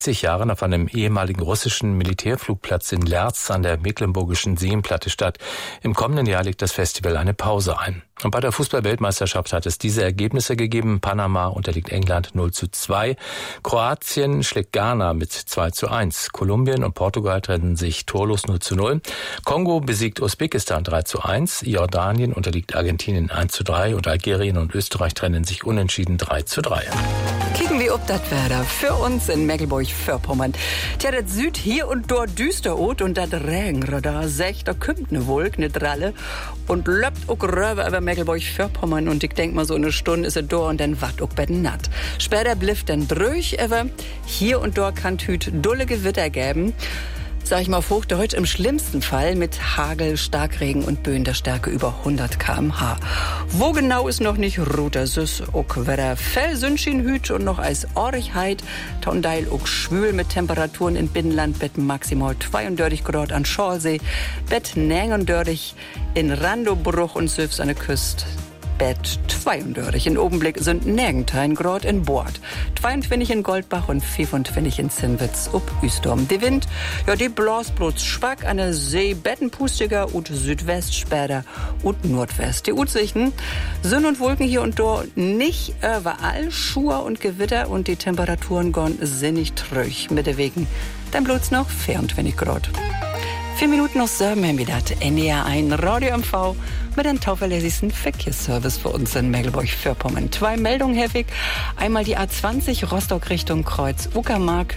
Jahren auf einem ehemaligen russischen Militärflugplatz in Lerz an der Mecklenburgischen Seenplatte statt. Im kommenden Jahr legt das Festival eine Pause ein. Und bei der Fußball-Weltmeisterschaft hat es diese Ergebnisse gegeben. Panama unterliegt England 0:2. Kroatien schlägt Ghana mit 2:1. Kolumbien und Portugal trennen sich torlos 0:0. Kongo besiegt Usbekistan 3:1. Jordanien unterliegt Argentinien 1:3. Und Algerien und Österreich trennen sich unentschieden 3:3. Kicken wir ob das Wetter für uns in Mecklenburg-Vorpommern. Tja, das Süd hier und dort düster ut und das Regenradar sagt, da kommt ne Wolke, ne Dralle und löppt auch rüber über Mecklenburg-Vorpommern und ich denk mal so eine Stunde ist es da und dann wacht auch betten natt. Später blifft dann drüch, aber hier und dort kann Tüt dulle Gewitter geben. Sag ich mal auf Hochdeutsch, im schlimmsten Fall mit Hagel, Starkregen und Böen der Stärke über 100 km/h. Wo genau ist noch nicht Ruter Süß, ook Wetter Fell Sündschinhüt und noch als Origkeit, Tondeil ook schwül mit Temperaturen in Binnenland, bet maximal 32 Grad an Schorlsee, bet 39 in Randobruch und Süfs an der Küste. Bet 32 in Obenblick sind 19 Grad in Bord, 22 in Goldbach und 25 in Zinnwitz ob Üstorm. Die Wind, ja, die bläst bloß schwach an der See, bettenpustiger und Südwest später und Nordwest. Die Utsichten, Sonne und Wolken hier und dort nicht überall, Schur und Gewitter und die Temperaturen gehen sinnig trüch. Mit der Wegen, dann bloß noch 24 Grad. 4 Minuten noch Serben haben wir das NDR 1 Radio MV mit einem zuverlässigsten Verkehrsservice für uns in Mecklenburg-Vorpommern. 2 Meldungen heftig. Einmal die A20 Rostock Richtung Kreuz Uckermark.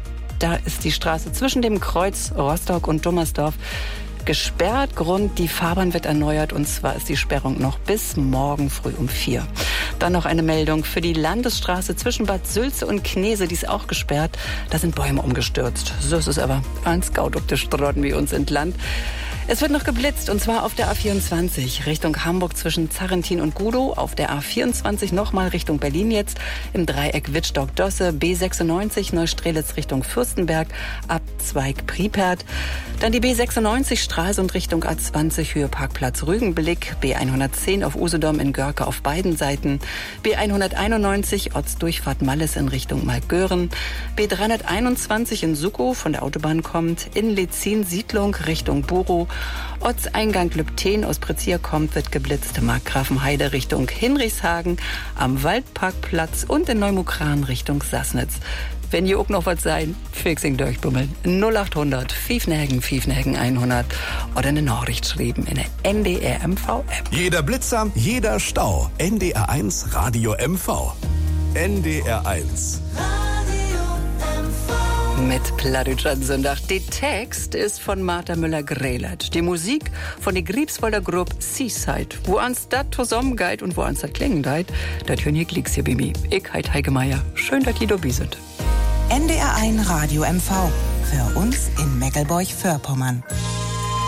Da ist die Straße zwischen dem Kreuz Rostock und Dummersdorf gesperrt. Grund, die Fahrbahn wird erneuert und zwar ist die Sperrung noch bis morgen früh um 4. Dann noch eine Meldung für die Landesstraße zwischen Bad Sülze und Knese, die ist auch gesperrt. Da sind Bäume umgestürzt. So ist es aber. Ein Scout auf der Straßen wie uns entlang. Es wird noch geblitzt und zwar auf der A24 Richtung Hamburg zwischen Zarrentin und Gudow, auf der A24 nochmal Richtung Berlin jetzt im Dreieck Wittstock-Dosse, B96 Neustrelitz Richtung Fürstenberg, Abzweig Priepert, dann die B96 Stralsund Richtung A20 Höhe Parkplatz Rügenblick, B110 auf Usedom in Görke auf beiden Seiten, B191 Ortsdurchfahrt Malles in Richtung Malgören, B321 in Suckow von der Autobahn kommt, in Lezin Siedlung Richtung Buro, Ortseingang Lübten aus Prezier kommt, wird geblitzt, Markgrafenheide Richtung Hinrichshagen, am Waldparkplatz und in Neumukran Richtung Sassnitz. Wenn ihr auch noch was sein, fixing durchbummeln. 0800 Fiefnägen 100 oder eine Nachricht schreiben in der NDR MV-App. Jeder Blitzer, jeder Stau. NDR 1 Radio MV. NDR 1. Mit Plattdeutsch Sonntag. Der Text ist von Martha Müller-Grelert. Die Musik von der Griebswalder Gruppe Seaside. Wo ans dat zusammengeht und wo ans dat klingen deit, dat hören hier Klicks hier bei mir. Ich heit Heike Meier. Schön, dass ihr dabei sind. NDR 1 Radio MV. Für uns in Mecklenburg-Vorpommern.